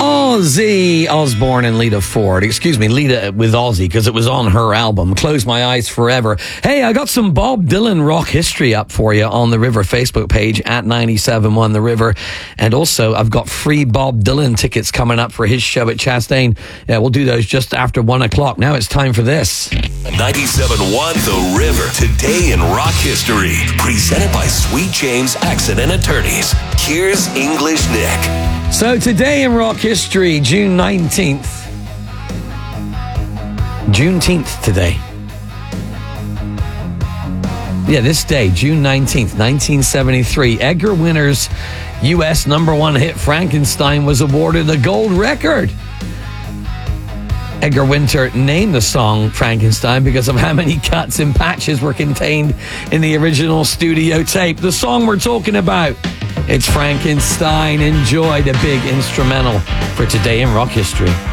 Ozzy Osbourne and Lita Ford. Excuse me, Lita with Ozzy, because it was on her album, Close My Eyes Forever. Hey, I got some Bob Dylan rock history up for you on the River Facebook page at 97.1 The River. And also, I've got free Bob Dylan tickets coming up for his show at Chastain. Yeah, we'll do those just after 1 o'clock. Now it's time for this. 97.1 The River. Today in rock history. Presented by Sweet James Accident Attorneys. Here's English Nick. So today in rock history, June 19th. Juneteenth today. Yeah, this day, June 19th, 1973, Edgar Winter's U.S. #1 hit Frankenstein was awarded a gold record. Edgar Winter named the song Frankenstein because of how many cuts and patches were contained in the original studio tape. The song we're talking about, it's Frankenstein. Enjoy the big instrumental for today in rock history.